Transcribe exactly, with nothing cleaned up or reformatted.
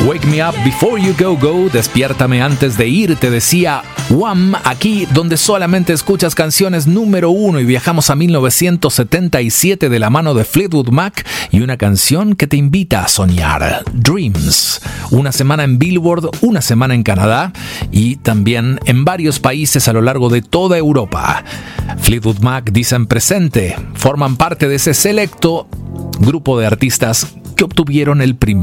Wake Me Up Before You Go Go, despiértame antes de irte, decía Wham, aquí donde solamente escuchas canciones número uno, y viajamos a mil novecientos setenta y siete de la mano de Fleetwood Mac y una canción que te invita a soñar, Dreams. Una semana en Billboard, una semana en Canadá y también en varios países a lo largo de toda Europa. Fleetwood Mac dicen presente, forman parte de ese selecto grupo de artistas que obtuvieron el primer